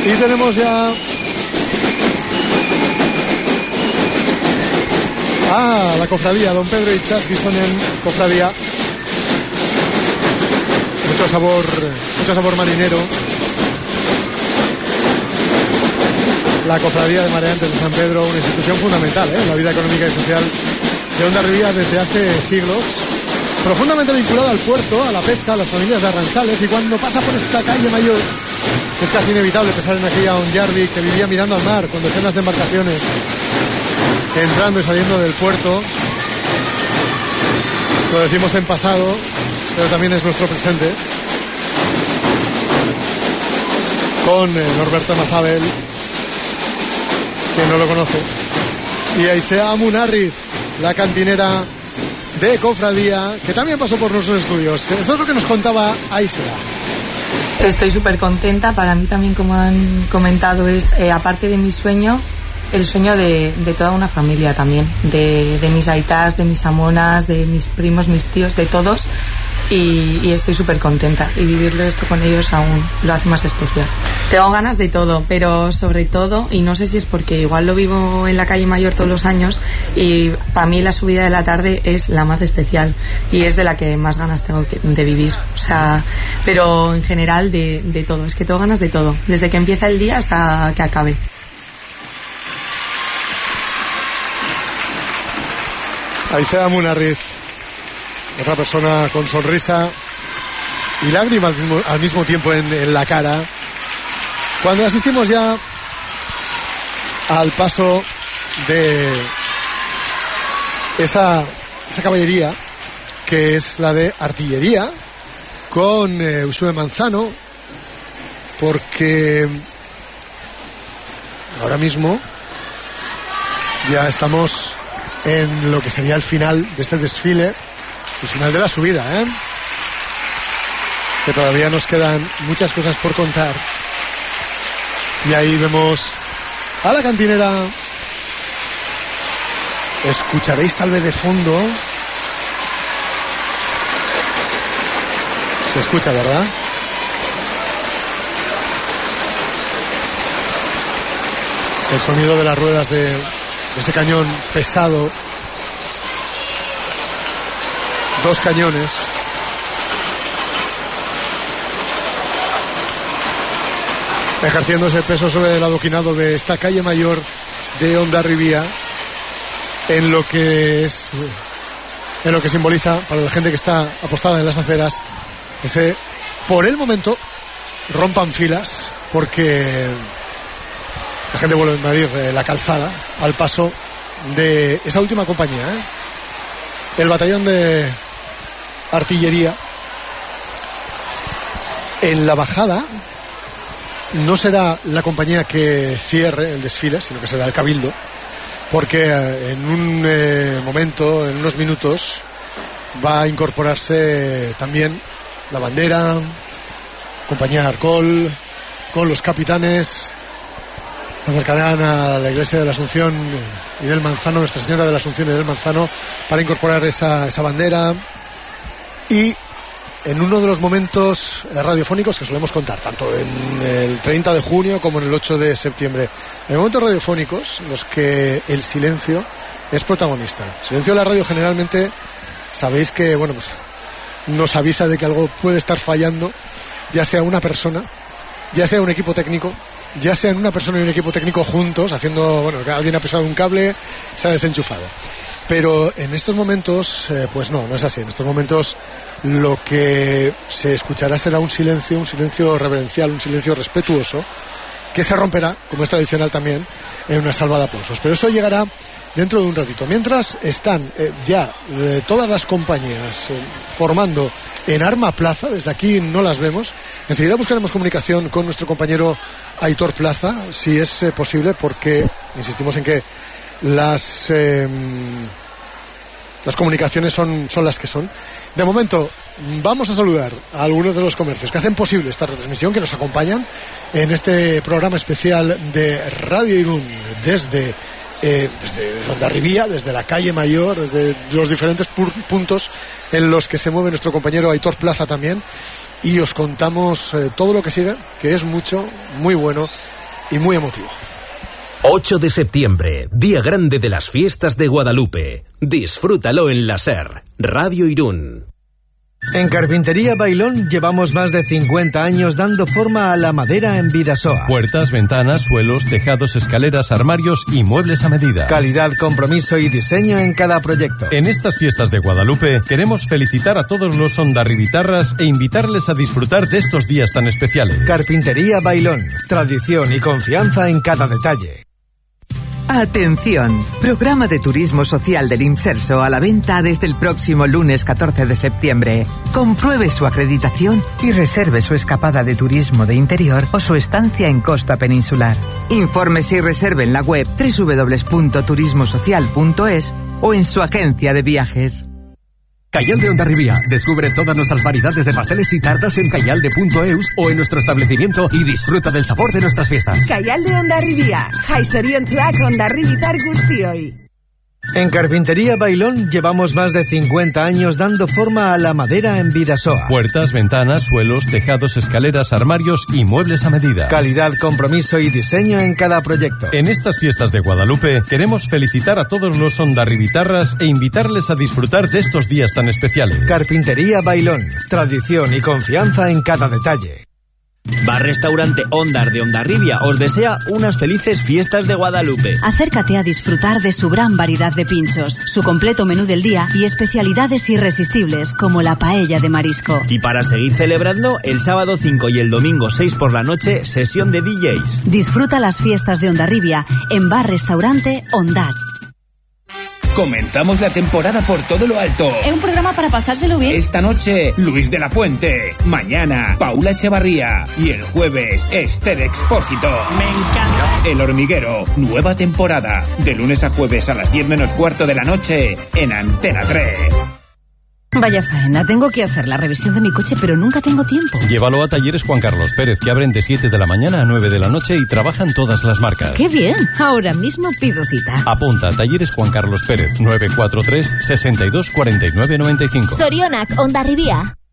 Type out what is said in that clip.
Y tenemos ya la cofradía, don Pedro Itzas Gizonen, cofradía. Mucho sabor marinero. La cofradía de Mareantes de San Pedro, una institución fundamental en la vida económica y social de Hondarribia desde hace siglos, profundamente vinculada al puerto, a la pesca, a las familias de arranchales, y cuando pasa por esta calle mayor, es casi inevitable pensar en aquella Onjarbi que vivía mirando al mar, con decenas de embarcaciones entrando y saliendo del puerto. Lo decimos en pasado, pero también es nuestro presente, con Norberto Mazabel, quien no lo conoce, y Aisea Munarriz, la cantinera de cofradía, que también pasó por nuestros estudios. Esto es lo que nos contaba Aisea. Estoy súper contenta. Para mí también, como han comentado, es aparte de mi sueño, el sueño de toda una familia también, de mis aitas, de mis amonas, de mis primos, mis tíos, de todos, y estoy súper contenta, y vivirlo esto con ellos aún lo hace más especial. Tengo ganas de todo, pero sobre todo, y no sé si es porque igual lo vivo en la calle Mayor todos los años, y para mí la subida de la tarde es la más especial y es de la que más ganas tengo de vivir, o sea, pero en general de todo, es que tengo ganas de todo, desde que empieza el día hasta que acabe. Aisea Munarriz, otra persona con sonrisa y lágrimas al mismo tiempo en la cara, cuando asistimos ya al paso de esa caballería, que es la de artillería, con Uxue Manzano, porque ahora mismo ya estamos en lo que sería el final de este desfile, el final de la subida, que todavía nos quedan muchas cosas por contar. Y ahí vemos a la cantinera. Escucharéis tal vez de fondo, se escucha, ¿verdad? El sonido de las ruedas de ese cañón pesado, 2 cañones, ejerciendo ese peso sobre el adoquinado de esta calle mayor de Hondarribia, en lo que simboliza para la gente que está apostada en las aceras ese, por el momento, rompan filas, porque la gente vuelve a invadir la calzada al paso de esa última compañía, el batallón de artillería. En la bajada no será la compañía que cierre el desfile, sino que será el cabildo, porque en un momento, en unos minutos, va a incorporarse también la bandera, compañía de Arcol, con los capitanes. Se acercarán a la iglesia de la Asunción y del Manzano, Nuestra Señora de la Asunción y del Manzano, para incorporar esa bandera. Y en uno de los momentos radiofónicos que solemos contar, tanto en el 30 de junio como en el 8 de septiembre, hay momentos radiofónicos en los que el silencio es protagonista. El silencio de la radio generalmente, sabéis que, bueno, pues nos avisa de que algo puede estar fallando, ya sea una persona, ya sea un equipo técnico, ya sean una persona y un equipo técnico juntos, haciendo, bueno, que alguien ha pesado un cable, se ha desenchufado. Pero en estos momentos, pues no es así. En estos momentos lo que se escuchará será un silencio reverencial, un silencio respetuoso, que se romperá, como es tradicional también, en una salva de aplausos. Pero eso llegará dentro de un ratito. Mientras están ya todas las compañías formando en Arma Plaza, desde aquí no las vemos, enseguida buscaremos comunicación con nuestro compañero Aitor Plaza, si es posible, porque insistimos en que las comunicaciones son las que son. De momento vamos a saludar a algunos de los comercios que hacen posible esta retransmisión, que nos acompañan en este programa especial de Radio Irún desde Hondarribia, desde la calle Mayor, desde los diferentes puntos en los que se mueve nuestro compañero Aitor Plaza también, y os contamos todo lo que sigue, que es mucho, muy bueno, y muy emotivo. 8 de septiembre, día grande de las fiestas de Guadalupe. Disfrútalo en la SER, Radio Irún. En Carpintería Bailón llevamos más de 50 años dando forma a la madera en Bidasoa. Puertas, ventanas, suelos, tejados, escaleras, armarios y muebles a medida. Calidad, compromiso y diseño en cada proyecto. En estas fiestas de Guadalupe queremos felicitar a todos los ondarribitarras e invitarles a disfrutar de estos días tan especiales. Carpintería Bailón, tradición y confianza en cada detalle. Atención, programa de turismo social del Imserso a la venta desde el próximo lunes 14 de septiembre. Compruebe su acreditación y reserve su escapada de turismo de interior o su estancia en costa peninsular. Infórmese y reserve en la web www.turismosocial.es o en su agencia de viajes. Cayal de Hondarribia. Descubre todas nuestras variedades de pasteles y tartas en cayalde.eus o en nuestro establecimiento y disfruta del sabor de nuestras fiestas. Cayal de Hondarribia. Jaizoriontzuak Hondarribitar guztioi. En Carpintería Bailón llevamos más de 50 años dando forma a la madera en Bidasoa. Puertas, ventanas, suelos, tejados, escaleras, armarios y muebles a medida. Calidad, compromiso y diseño en cada proyecto. En estas fiestas de Guadalupe queremos felicitar a todos los ondarribitarras e invitarles a disfrutar de estos días tan especiales. Carpintería Bailón, tradición y confianza en cada detalle. Bar Restaurante Ondar de Hondarribia os desea unas felices fiestas de Guadalupe. Acércate a disfrutar de su gran variedad de pinchos, su completo menú del día y especialidades irresistibles como la paella de marisco. Y para seguir celebrando, el sábado 5 y el domingo 6 por la noche, sesión de DJs. Disfruta las fiestas de Hondarribia en Bar Restaurante Ondar. Comenzamos la temporada por todo lo alto. Es un programa para pasárselo bien. Esta noche, Luis de la Fuente. Mañana, Paula Echevarría. Y el jueves, Esther Expósito. Me encanta. El Hormiguero, nueva temporada. De lunes a jueves a las 10 menos cuarto de la noche en Antena 3. Vaya faena, tengo que hacer la revisión de mi coche, pero nunca tengo tiempo. Llévalo a Talleres Juan Carlos Pérez, que abren de 7 de la mañana a 9 de la noche y trabajan todas las marcas. ¡Qué bien! Ahora mismo pido cita. Apunta, Talleres Juan Carlos Pérez, 943 62 49 95. Sorionak, Hondarribia.